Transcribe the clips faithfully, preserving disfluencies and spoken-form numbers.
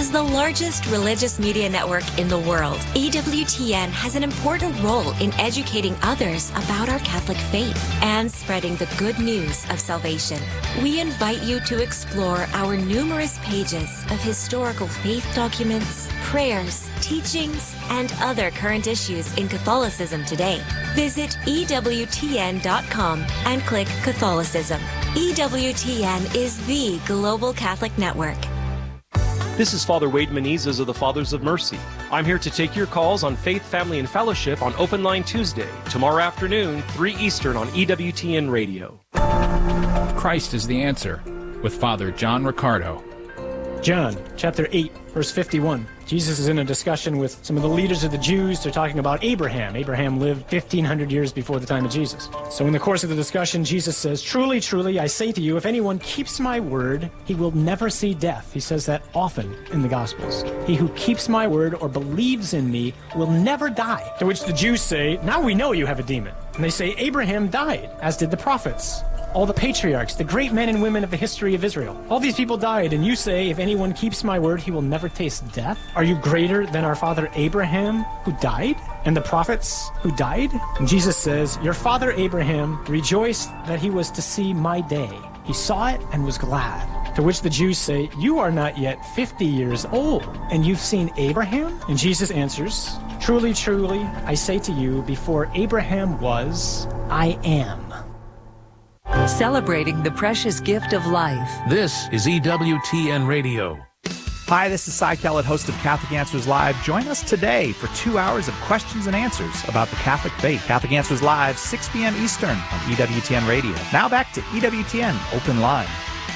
As the largest religious media network in the world, E W T N has an important role in educating others about our Catholic faith and spreading the good news of salvation. We invite you to explore our numerous pages of historical faith documents, prayers, teachings, and other current issues in Catholicism today. Visit E W T N dot com and click Catholicism. E W T N is the global Catholic network. This is Father Wade Menezes of the Fathers of Mercy. I'm here to take your calls on Faith, Family, and Fellowship on Open Line Tuesday, tomorrow afternoon, three Eastern on E W T N Radio. Christ is the answer, with Father John Riccardo. John, chapter eight, verse fifty-one. Jesus is in a discussion with some of the leaders of the Jews. They're talking about Abraham. Abraham lived fifteen hundred years before the time of Jesus. So in the course of the discussion, Jesus says, "Truly, truly, I say to you, if anyone keeps my word, he will never see death." He says that often in the Gospels. "He who keeps my word or believes in me will never die." To which the Jews say, "Now we know you have a demon." And they say, "Abraham died, as did the prophets. All the patriarchs, the great men and women of the history of Israel. All these people died, and you say, if anyone keeps my word, he will never taste death? Are you greater than our father Abraham, who died, and the prophets who died?" And Jesus says, "Your father Abraham rejoiced that he was to see my day. He saw it and was glad." To which the Jews say, "You are not yet fifty years old, and you've seen Abraham?" And Jesus answers, "Truly, truly, I say to you, before Abraham was, I am." Celebrating the precious gift of life. This is E W T N Radio. Hi, this is Cy Kellett, host of Catholic Answers Live. Join us today for two hours of questions and answers about the Catholic faith. Catholic Answers Live, six p.m. Eastern on E W T N Radio. Now back to E W T N Open Line.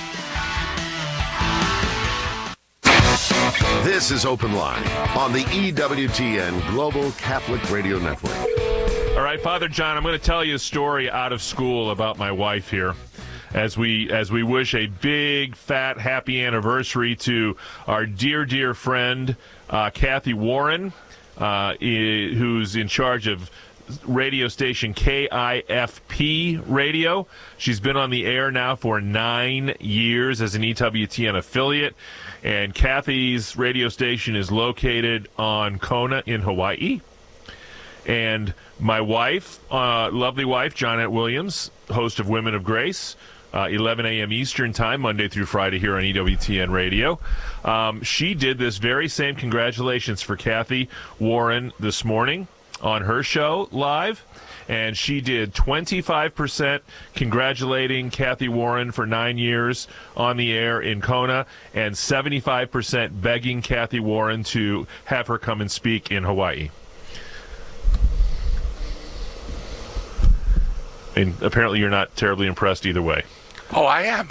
This is Open Line on the E W T N Global Catholic Radio Network. All right, Father John, I'm going to tell you a story out of school about my wife here as we as we wish a big, fat, happy anniversary to our dear, dear friend, uh, Kathy Warren, uh, I- who's in charge of radio station K I F P Radio. She's been on the air now for nine years as an E W T N affiliate, and Kathy's radio station is located on Kona in Hawaii. And my wife, uh, lovely wife, Johnette Williams, host of Women of Grace, uh, eleven a.m. Eastern Time, Monday through Friday here on E W T N Radio. Um, she did this very same congratulations for Kathy Warren this morning on her show live. And she did twenty-five percent congratulating Kathy Warren for nine years on the air in Kona, and seventy-five percent begging Kathy Warren to have her come and speak in Hawaii. And apparently you're not terribly impressed either way. Oh, I am.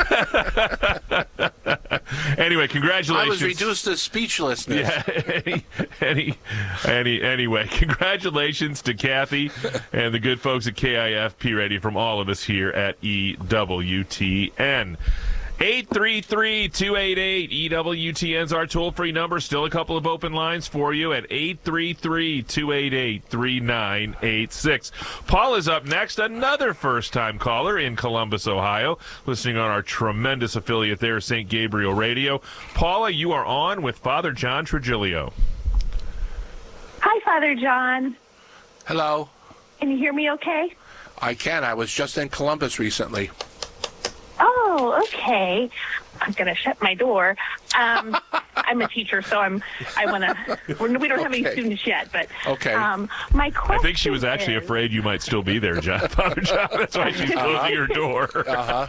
Anyway, congratulations. I was reduced to speechlessness. Yeah, any, any, any, anyway, congratulations to Kathy and the good folks at K I F P Radio from all of us here at E W T N. eight three three, two eight eight, E W T N's our toll-free number. Still a couple of open lines for you at eight three three, two eight eight, three nine eight six. Paul is up next, another first-time caller in Columbus, Ohio, listening on our tremendous affiliate there, Saint Gabriel Radio. Paula, you are on with Father John Trigilio. Hi, Father John. Hello. Can you hear me okay? I can. I was just in Columbus recently. Oh, okay. I'm going to shut my door. Um, I'm a teacher, so I'm. I want to. We don't have any Okay. students yet, but Okay. Um, my question. I think she was actually is, afraid you might still be there, John. Father John. That's why she's closing Uh-huh. her door. Uh-huh.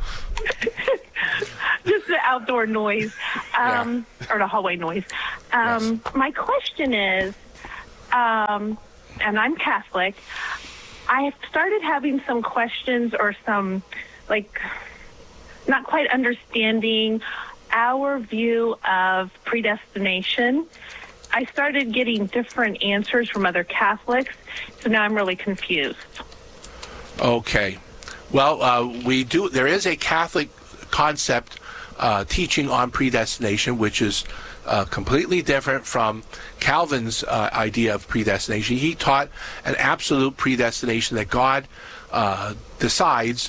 just the outdoor noise, um, or the hallway noise. Um, My question is, um, and I'm Catholic. I have started having some questions or some, like, not quite understanding our view of predestination. I started getting different answers from other Catholics, so now I'm really confused. Okay. Well, uh, we do. There is a Catholic concept uh, teaching on predestination, which is uh, completely different from Calvin's uh, idea of predestination. He taught an absolute predestination that God uh, decides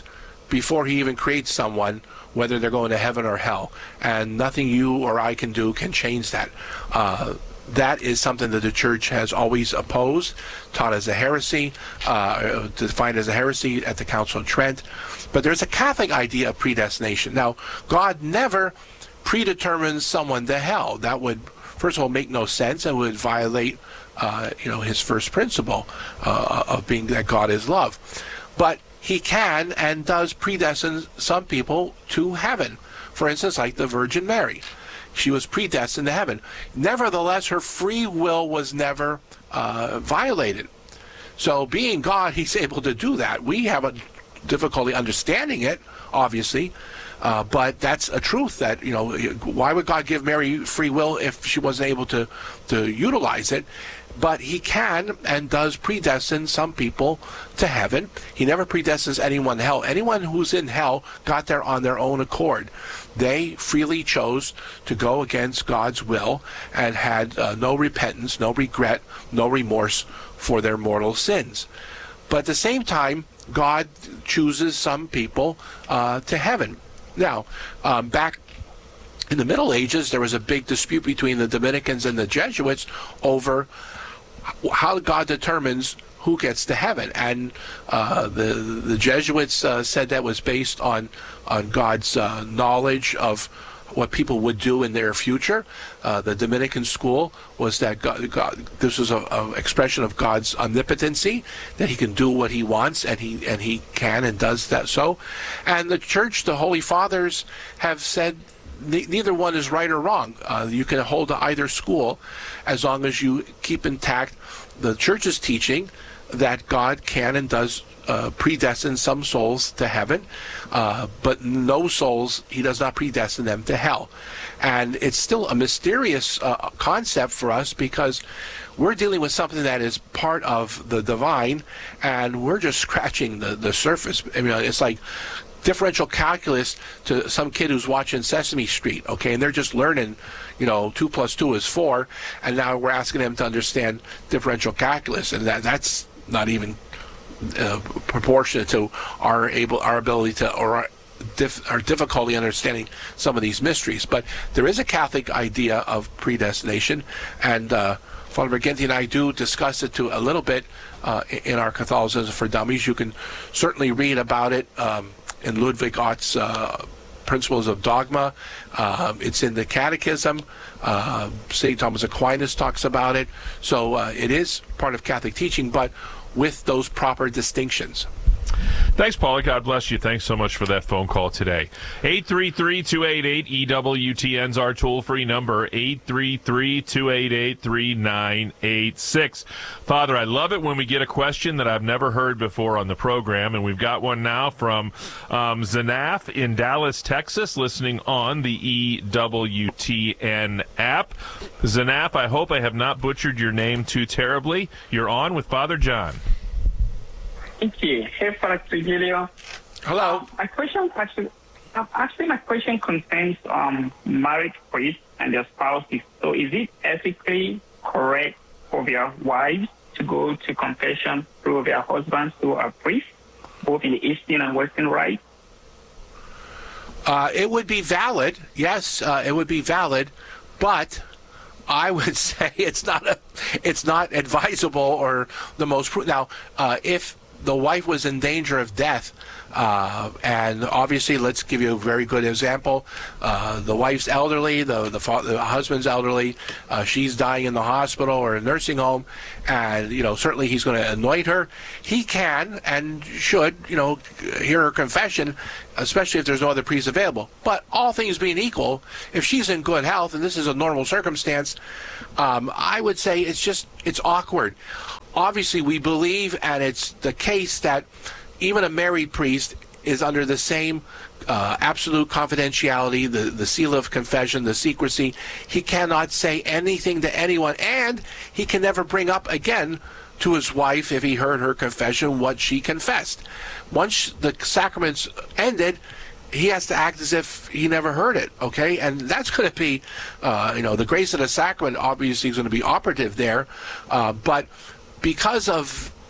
before he even creates someone, whether they're going to heaven or hell. And nothing you or I can do can change that. Uh, that is something that the church has always opposed, taught as a heresy, uh, defined as a heresy at the Council of Trent. But there's a Catholic idea of predestination. Now, God never predetermines someone to hell. That would, first of all, make no sense and would violate, uh, you know, his first principle uh, of being that God is love. But he can and does predestine some people to heaven. For instance, like the Virgin Mary. She was predestined to heaven. Nevertheless, her free will was never uh, violated. So being God, he's able to do that. We have a difficulty understanding it, obviously, uh, but that's a truth that, you know, why would God give Mary free will if she wasn't able to, to utilize it? But he can and does predestine some people to heaven. He never predestines anyone to hell. Anyone who's in hell got there on their own accord. They freely chose to go against God's will and had uh, no repentance, no regret, no remorse for their mortal sins. But at the same time, God chooses some people uh, to heaven. Now, um, back in the Middle Ages, there was a big dispute between the Dominicans and the Jesuits over how God determines who gets to heaven, and uh, the the Jesuits uh, said that was based on on God's uh, knowledge of what people would do in their future. Uh, the Dominican school was that God, God this was a, a expression of God's omnipotency, that he can do what he wants, and he and he can and does that so. And the Church, the Holy Fathers, have said neither one is right or wrong. Uh, you can hold to either school as long as you keep intact the Church's teaching that God can and does uh, predestine some souls to heaven, uh, but no souls, he does not predestine them to hell. And it's still a mysterious uh, concept for us, because we're dealing with something that is part of the divine, and we're just scratching the, the surface. I mean, it's like differential calculus to some kid who's watching Sesame Street, okay, and they're just learning, you know, two plus two is four, and now we're asking them to understand differential calculus, and that that's not even uh, proportionate to our able our ability to or our, dif, our difficulty understanding some of these mysteries. But there is a Catholic idea of predestination, and uh, Father Briganti and I do discuss it to a little bit uh, in our Catholicism for Dummies. You can certainly read about it um, in Ludwig Ott's uh, Principles of Dogma. Uh, it's in the Catechism. Uh, Saint Thomas Aquinas talks about it. So uh, it is part of Catholic teaching, but with those proper distinctions. Thanks, Paula. God bless you. Thanks so much for that phone call today. eight three three, two eight eight, E W T N's our toll-free number, eight three three, two eight eight, three nine eight six. Father, I love it when we get a question that I've never heard before on the program, and we've got one now from um, Zanaf in Dallas, Texas, listening on the E W T N app. Zanaf, I hope I have not butchered your name too terribly. You're on with Father John. Thank you. Hey, Father Trujillo. Hello. Um, my question actually, actually, my question concerns um, married priests and their spouses. So, is it ethically correct for their wives to go to confession through their husbands who are priests, both in the Eastern and Western Rite? Uh, it would be valid. Yes, uh, it would be valid, but I would say it's not a, it's not advisable or the most. Now, uh, if the wife was in danger of death, uh, and obviously, let's give you a very good example. Uh, the wife's elderly, the the, fa- the husband's elderly. Uh, she's dying in the hospital or a nursing home, and you know certainly he's going to anoint her. He can and should, you know, hear her confession, especially if there's no other priest available. But all things being equal, if she's in good health and this is a normal circumstance, um, I would say it's just it's awkward. Obviously, we believe, and it's the case, that even a married priest is under the same uh, absolute confidentiality, the, the seal of confession, the secrecy. He cannot say anything to anyone, and he can never bring up again to his wife, if he heard her confession, what she confessed. Once the sacrament's ended, he has to act as if he never heard it, okay? And that's going to be, uh, you know, the grace of the sacrament obviously is going to be operative there, uh, but because of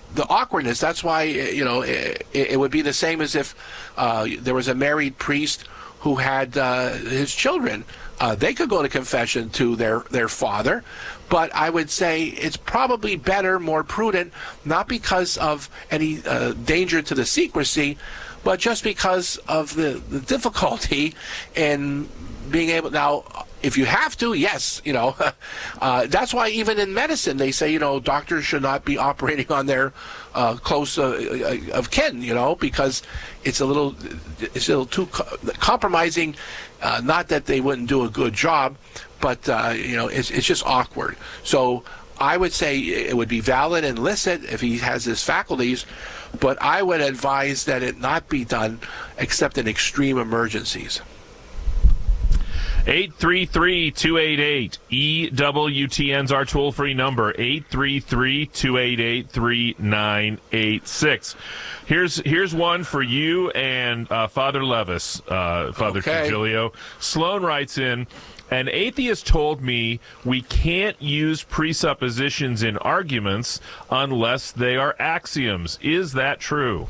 the awkwardness. That's why, you know, it, it would be the same as if uh, there was a married priest who had uh, his children. Uh, they could go to confession to their, their father, but I would say it's probably better, more prudent, not because of any uh, danger to the secrecy, but just because of the, the difficulty in being able. Now, if you have to, yes, you know, uh, that's why even in medicine they say, you know, doctors should not be operating on their uh, close uh, of kin, you know, because it's a little, it's a little too co- compromising. Uh, not that they wouldn't do a good job, but uh, you know, it's it's just awkward. So I would say it would be valid and licit if he has his faculties, but I would advise that it not be done except in extreme emergencies. eight three three, two eight eight, E W T N's our toll-free number, eight three three, two eight eight, three nine eight six. Here's here's one for you and uh, Father Levis, uh, Father Okay. Trujillo. Sloan writes in, an atheist told me we can't use presuppositions in arguments unless they are axioms. Is that true?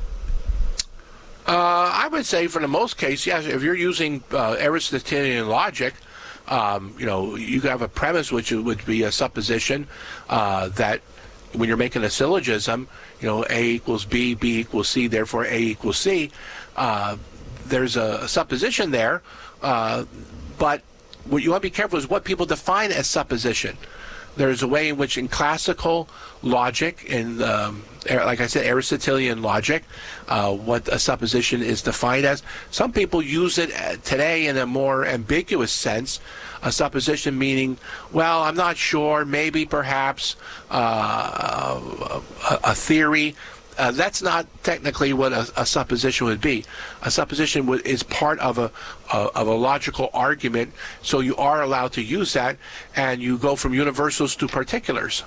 Uh, I would say for the most case, yes. If you're using uh, Aristotelian logic, um, you know, you have a premise which would be a supposition uh, that when you're making a syllogism, you know, A equals B, B equals C, therefore A equals C. Uh, there's a, a supposition there, uh, but what you want to be careful is what people define as supposition. There's a way in which in classical logic, in um, like I said, Aristotelian logic, uh, what a supposition is defined as. Some people use it today in a more ambiguous sense. A supposition meaning, well, I'm not sure, maybe, perhaps, uh, a, a theory. Uh, that's not technically what a, a supposition would be. A supposition would, is part of a, a of a logical argument, so you are allowed to use that, and you go from universals to particulars.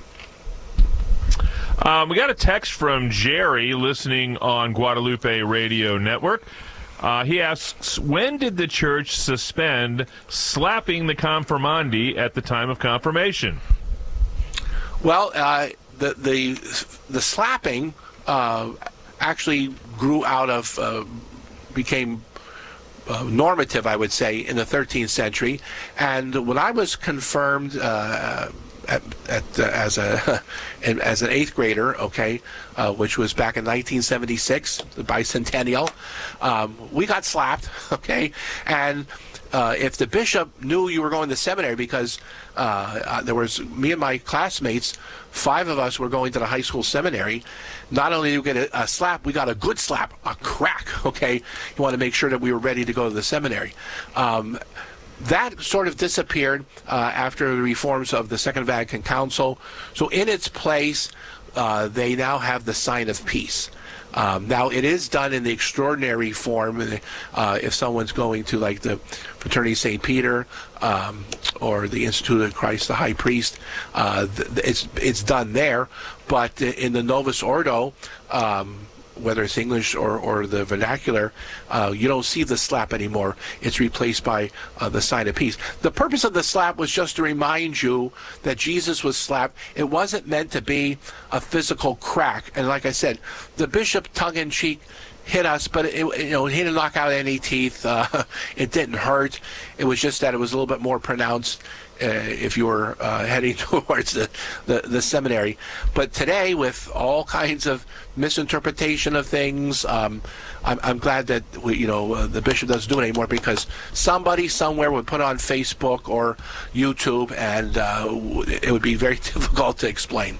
Um, we got a text from Jerry listening on Guadalupe Radio Network. Uh, he asks, when did the church suspend slapping the confirmandi at the time of confirmation? Well, uh, the the the slapping uh, actually grew out of, uh, became uh, normative, I would say, in the thirteenth century. And when I was confirmed uh, at, at uh, as a as an eighth grader, okay, uh, which was back in nineteen seventy-six, the bicentennial, um, we got slapped, okay, and uh, if the bishop knew you were going to seminary, because uh, uh, there was me and my classmates, five of us were going to the high school seminary. Not only did we get a, a slap, we got a good slap, a crack, okay? You want to make sure that we were ready to go to the seminary. Um, that sort of disappeared uh, after the reforms of the Second Vatican Council. So in its place, uh, they now have the sign of peace. Um, now, it is done in the extraordinary form uh, if someone's going to, like, the Fraternity Saint Peter um, or the Institute of Christ the High Priest. Uh, it's it's done there, but in the Novus Ordo, um, whether it's English or, or the vernacular, uh, you don't see the slap anymore. It's replaced by uh, the sign of peace. The purpose of the slap was just to remind you that Jesus was slapped. It wasn't meant to be a physical crack. And like I said, the bishop, tongue-in-cheek, hit us, but it, you know, he didn't knock out any teeth. Uh, it didn't hurt. It was just that it was a little bit more pronounced uh, if you were uh, heading towards the, the, the seminary. But today, with all kinds of misinterpretation of things, um, I'm, I'm glad that we, you know, uh, the bishop doesn't do it anymore, because somebody somewhere would put it on Facebook or YouTube, and uh, it would be very difficult to explain.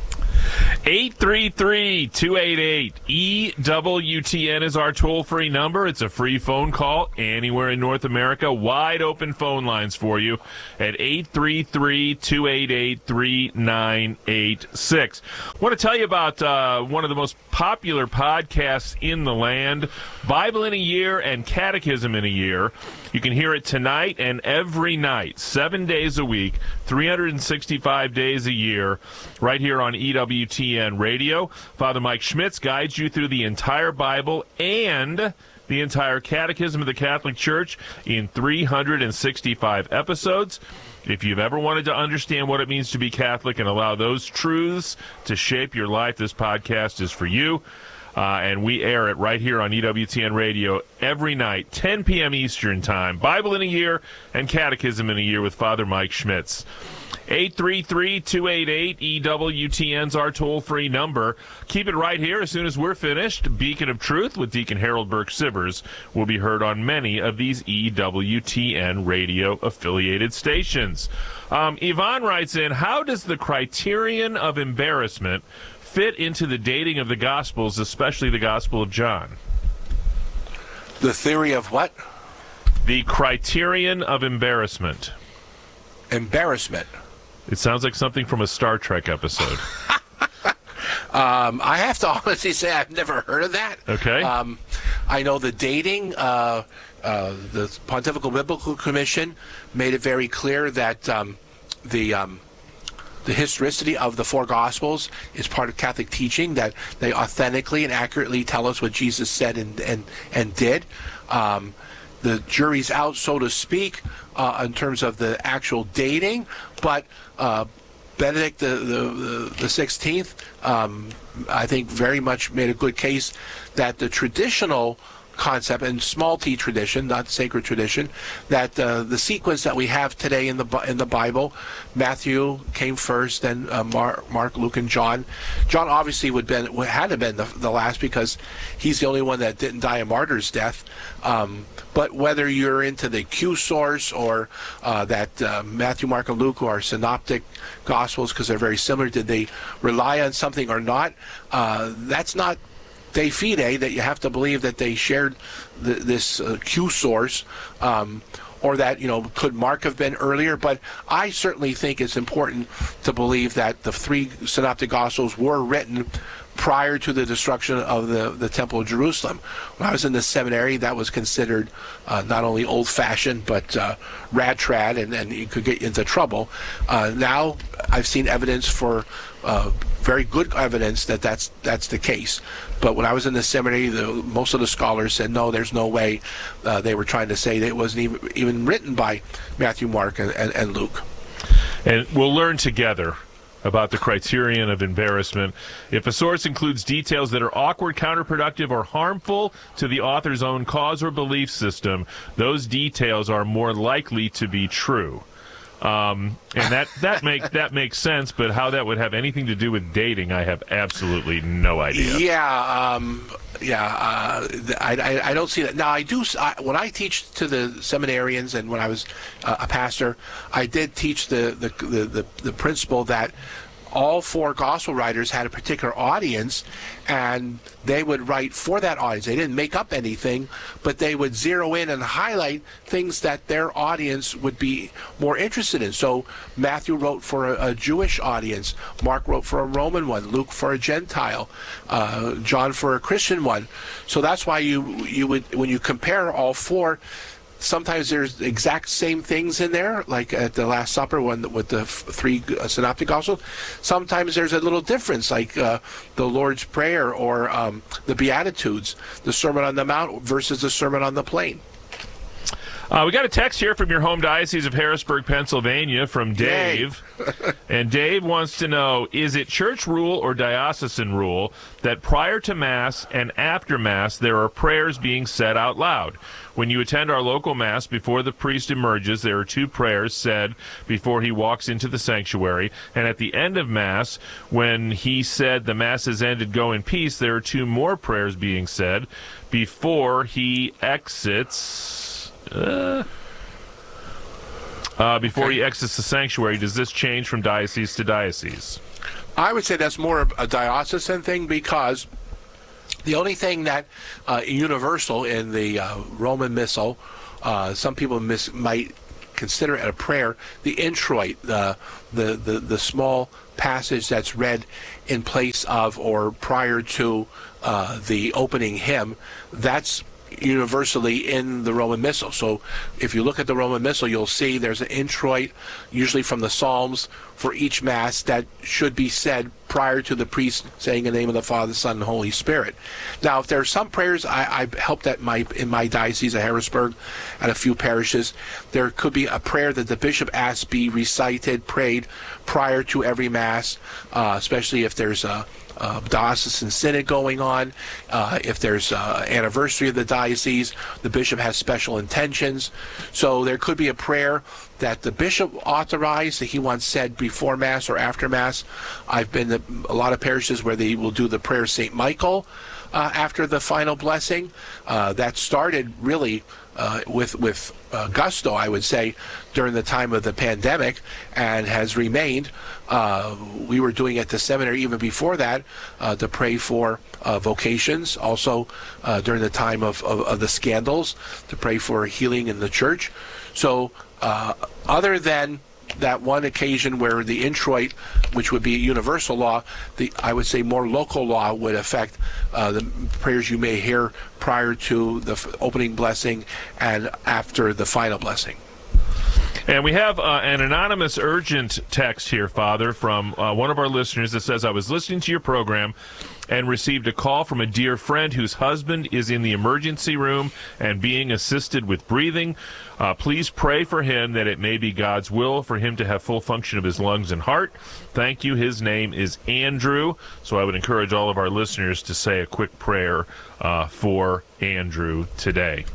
eight three three, two eight eight, E W T N is our toll-free number. It's a free phone call anywhere in North America. Wide open phone lines for you at eight three three, two eight eight, three nine eight six. I want to tell you about uh, one of the most popular podcasts in the land, Bible in a Year and Catechism in a Year. You can hear it tonight and every night, seven days a week, three hundred sixty-five days a year, right here on E W T N. W T N Radio. Father Mike Schmitz guides you through the entire Bible and the entire Catechism of the Catholic Church in three hundred sixty-five episodes. If you've ever wanted to understand what it means to be Catholic and allow those truths to shape your life, this podcast is for you. Uh, and we air it right here on E W T N Radio every night, ten p.m. Eastern Time. Bible in a Year and Catechism in a Year with Father Mike Schmitz. eight three three, two eight eight, E W T N's our toll-free number. Keep it right here. As soon as we're finished, Beacon of Truth with Deacon Harold Burke-Sivers will be heard on many of these E W T N radio-affiliated stations. Um, Yvonne writes in, how does the criterion of embarrassment fit into the dating of the Gospels, especially the Gospel of John? The theory of what? The criterion of embarrassment. Embarrassment. It sounds like something from a Star Trek episode. um, I have to honestly say I've never heard of that. Okay. Um, I know the dating, uh, uh, the Pontifical Biblical Commission made it very clear that um, the... Um, The historicity of the four Gospels is part of Catholic teaching, that they authentically and accurately tell us what Jesus said and and, and did. Um, the jury's out, so to speak, uh, in terms of the actual dating, but uh, Benedict the, the, the sixteenth, um, I think, very much made a good case that the traditional concept, and small t tradition, not sacred tradition, that uh, the sequence that we have today in the in the Bible, Matthew came first, then uh, Mark, Mark, Luke, and John. John obviously would been had to been the, the last because he's the only one that didn't die a martyr's death. Um, but whether you're into the Q source or uh, that uh, Matthew, Mark, and Luke are synoptic gospels because they're very similar, did they rely on something or not? Uh, that's not de fide, that you have to believe that they shared the, this uh, Q source, um, or that, you know, could Mark have been earlier? But I certainly think it's important to believe that the three synoptic gospels were written prior to the destruction of the, the Temple of Jerusalem. When I was in the seminary, that was considered uh, not only old-fashioned, but uh, rad-trad, and, and you could get into trouble. Uh, now I've seen evidence for uh, very good evidence that that's, that's the case. But when I was in the seminary, the, most of the scholars said, no, there's no way. Uh, they were trying to say that it wasn't even, even written by Matthew, Mark, and, and, and Luke. And we'll learn together about the criterion of embarrassment. If a source includes details that are awkward, counterproductive, or harmful to the author's own cause or belief system, those details are more likely to be true. Um, and that that make that makes sense, but how that would have anything to do with dating, I have absolutely no idea. Yeah, um, yeah, uh, I, I, I don't see that. Now, I do. I, when I teach to the seminarians, and when I was uh, a pastor, I did teach the the, the the the principle that all four gospel writers had a particular audience, and they would write for that audience. They didn't make up anything, but they would zero in and highlight things that their audience would be more interested in. So Matthew wrote for a, a Jewish audience, Mark wrote for a Roman one, Luke for a Gentile, uh, John for a Christian one. So that's why you you would, when you compare all four, sometimes there's exact same things in there, like at the Last Supper when, with the f- three uh, synoptic gospels. Sometimes there's a little difference, like uh, the Lord's Prayer or um, the Beatitudes, the Sermon on the Mount versus the Sermon on the Plain. Uh, we got a text here from your home diocese of Harrisburg, Pennsylvania, from Dave. And Dave wants to know, is it church rule or diocesan rule that prior to Mass and after Mass there are prayers being said out loud? When you attend our local Mass, before the priest emerges, there are two prayers said before he walks into the sanctuary. And at the end of Mass, when he said the Mass has ended, go in peace, there are two more prayers being said before he exits... Uh, uh, before okay. he exits the sanctuary. Does this change from diocese to diocese? I would say that's more a diocesan thing, because the only thing that uh, universal in the uh, Roman Missal, uh, some people miss, might consider it a prayer, the introit, the, the, the, the small passage that's read in place of or prior to uh, the opening hymn, that's universally in the Roman Missal. So if you look at the Roman Missal, you'll see there's an introit, usually from the Psalms, for each Mass that should be said prior to the priest saying in the name of the Father, Son, and Holy Spirit. Now, if there are some prayers, I, I've helped at my in my diocese of Harrisburg and a few parishes, there could be a prayer that the bishop asks be recited, prayed prior to every Mass, uh, especially if there's a Uh, diocesan synod going on. Uh, if there's uh, anniversary of the diocese, the bishop has special intentions. So there could be a prayer that the bishop authorized that he wants said before Mass or after Mass. I've been to a lot of parishes where they will do the prayer Saint Michael uh, after the final blessing. Uh, that started really uh, with with uh, gusto, I would say, during the time of the pandemic, and has remained. Uh, we were doing at the seminary even before that uh, to pray for uh, vocations. Also uh, during the time of, of, of the scandals, to pray for healing in the church. So uh, other than that one occasion where the introit, which would be universal law, the I would say more local law would affect uh, the prayers you may hear prior to the f- opening blessing and after the final blessing. And we have uh, an anonymous urgent text here, Father, from uh, one of our listeners that says, I was listening to your program and received a call from a dear friend whose husband is in the emergency room and being assisted with breathing. Uh, please pray for him that it may be God's will for him to have full function of his lungs and heart. Thank you. His name is Andrew. So I would encourage all of our listeners to say a quick prayer uh, for Andrew today.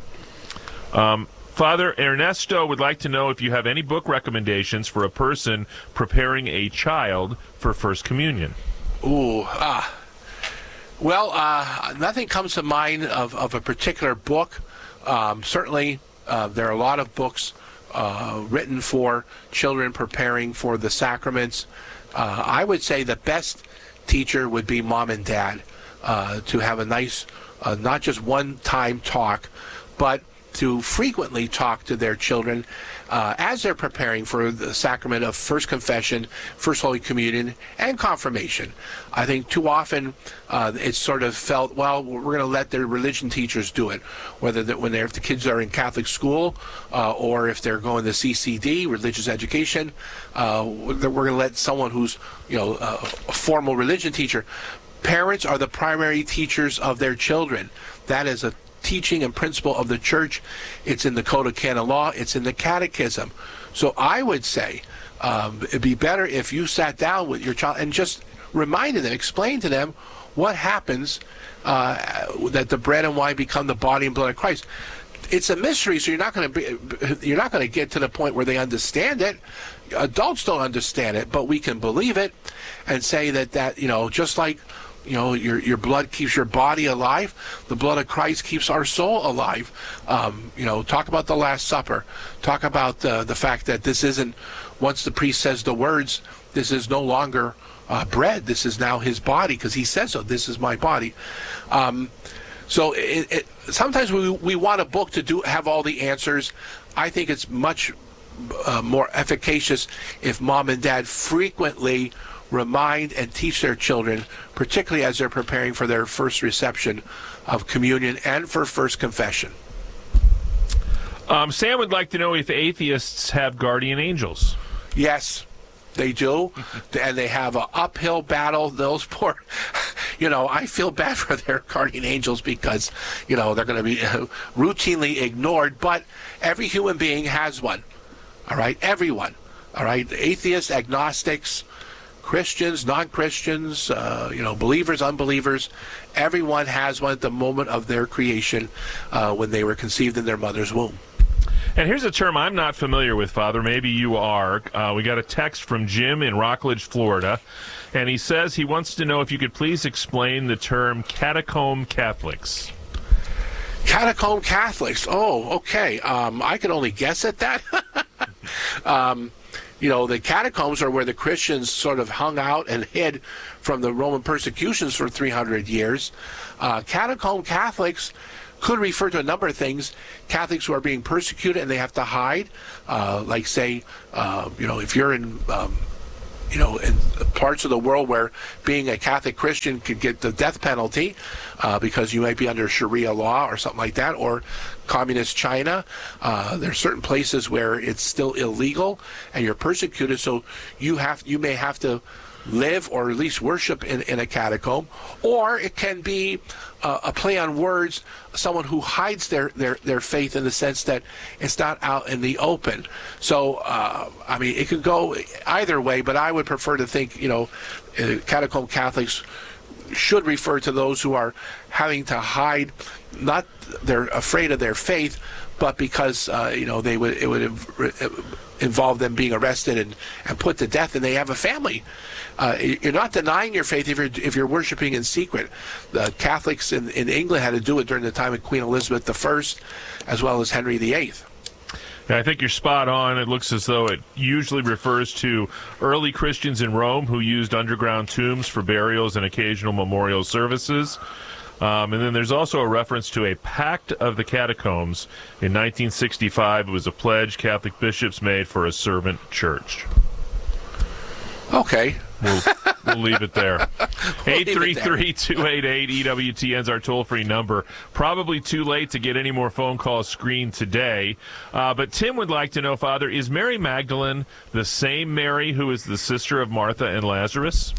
Um Father, Ernesto would like to know if you have any book recommendations for a person preparing a child for First Communion. Ooh, ah. Well, uh, nothing comes to mind of, of a particular book. Um, certainly, uh, there are a lot of books uh, written for children preparing for the sacraments. Uh, I would say the best teacher would be mom and dad, uh, to have a nice, uh, not just one-time talk, but to frequently talk to their children uh, as they're preparing for the sacrament of First Confession, First Holy Communion, and Confirmation. I think too often uh, it's sort of felt, well, we're going to let their religion teachers do it, whether that when they're, if the kids are in Catholic school uh, or if they're going to C C D, religious education, uh, we're going to let someone who's, you know, a, a formal religion teacher. Parents are the primary teachers of their children. That is a teaching and principle of the church. It's in the Code of Canon Law. It's in the Catechism. So I would say um, it'd be better if you sat down with your child and just reminded them, explained to them what happens uh, that the bread and wine become the body and blood of Christ. It's a mystery, so you're not going to be, you're not going to get to the point where they understand it. Adults don't understand it, but we can believe it and say that that you know, just like, you know, your your blood keeps your body alive, the blood of Christ keeps our soul alive. Um, you know, talk about the Last Supper. Talk about uh, the fact that this isn't, once the priest says the words, this is no longer uh, bread. This is now his body, because he says so. This is my body. Um, so it, it, sometimes we we want a book to do have all the answers. I think it's much uh, more efficacious if mom and dad frequently remind and teach their children, particularly as they're preparing for their first reception of communion and for First Confession. Um, Sam would like to know if atheists have guardian angels. Yes, they do, and they have an uphill battle. Those poor, you know, I feel bad for their guardian angels because, you know, they're going to be routinely ignored, but every human being has one, all right? Everyone, all right? Atheists, agnostics, Christians, non-Christians, uh, you know, believers, unbelievers, everyone has one at the moment of their creation uh, when they were conceived in their mother's womb. And here's a term I'm not familiar with, Father. Maybe you are. Uh, we got a text from Jim in Rockledge, Florida, and he says he wants to know if you could please explain the term catacomb Catholics. Catacomb Catholics. Oh, okay. Um, I can only guess at that. um You know, the catacombs are where the Christians sort of hung out and hid from the Roman persecutions for three hundred years. Uh, catacomb Catholics could refer to a number of things. Catholics who are being persecuted and they have to hide, uh, like say, uh, you know, if you're in, um, you know, in parts of the world where being a Catholic Christian could get the death penalty uh, because you might be under Sharia law or something like that, or communist China. Uh, there are certain places where it's still illegal and you're persecuted, so you have you may have to live or at least worship in, in a catacomb, or it can be uh, a play on words, someone who hides their, their, their faith in the sense that it's not out in the open. So, uh, I mean, it could go either way, but I would prefer to think, you know, uh, catacomb Catholics should refer to those who are having to hide, not they're afraid of their faith, but because, uh, you know, they would it would involve them being arrested and, and put to death, and they have a family. Uh, you're not denying your faith if you're if you're worshiping in secret. The Catholics in, in England had to do it during the time of Queen Elizabeth the First, as well as Henry the Eighth. Yeah, I think you're spot on. It looks as though it usually refers to early Christians in Rome who used underground tombs for burials and occasional memorial services. Um, and then there's also a reference to a Pact of the Catacombs. In nineteen sixty-five, it was a pledge Catholic bishops made for a servant church. Okay. We'll, we'll leave it there. eight three three, two eight eight, E W T N is our toll-free number. Probably too late to get any more phone calls screened today. Uh, but Tim would like to know, Father, is Mary Magdalene the same Mary who is the sister of Martha and Lazarus?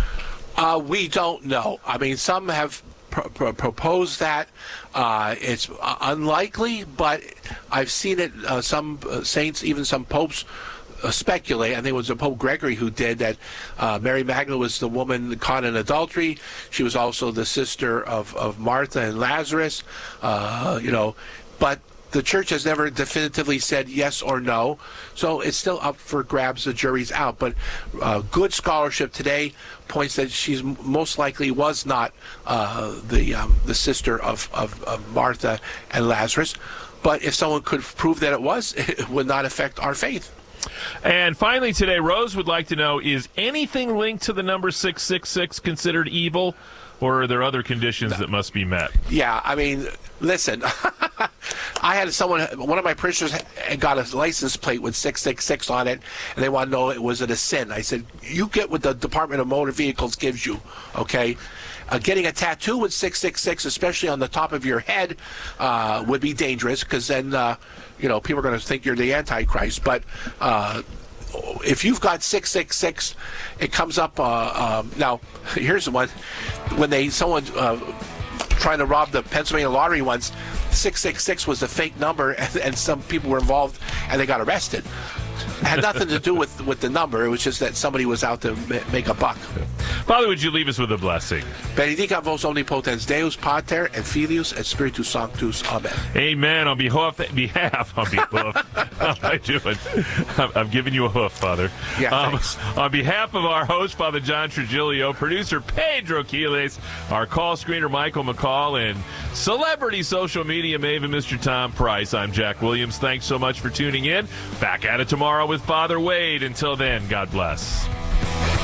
Uh, we don't know. I mean, some have pr- pr- proposed that. Uh, it's uh, unlikely, but I've seen it. Uh, some uh, saints, even some popes, Uh, speculate. I think it was Pope Gregory who did that. Uh, Mary Magdalene was the woman caught in adultery. She was also the sister of, of Martha and Lazarus. Uh, you know, but the church has never definitively said yes or no, so it's still up for grabs. The jury's out. But uh, good scholarship today points that she's most likely was not uh, the um, the sister of, of, of Martha and Lazarus. But if someone could prove that it was, it would not affect our faith. And finally today, Rose would like to know, is anything linked to the number six six six considered evil, or are there other conditions that must be met? Yeah, I mean, listen, I had someone, one of my parishioners got a license plate with six six six on it, and they want to know, was it a sin? I said, you get what the Department of Motor Vehicles gives you, okay? Uh, getting a tattoo with six six six, especially on the top of your head, uh, would be dangerous, because then, uh, you know, people are going to think you're the Antichrist. But uh, if you've got six six six, it comes up. Uh, um, now, here's the one. When they someone uh, trying to rob the Pennsylvania lottery once, six six six was a fake number, and, and some people were involved, and they got arrested. It had nothing to do with, with the number. It was just that somebody was out to ma- make a buck. Father, would you leave us with a blessing? Benedicat vos omnipotens Deus, Pater, et Filius, et Spiritus Sanctus. Amen. Amen. On behalf, behalf, on behalf, how am I doing? I'm, I'm giving you a hoof, Father. Yeah, um, thanks. On behalf of our host, Father John Trujillo, producer Pedro Quiles, our call screener Michael McCall, and celebrity social media maven Mister Tom Price, I'm Jack Williams. Thanks so much for tuning in. Back at it tomorrow with Father Wade. Until then, God bless.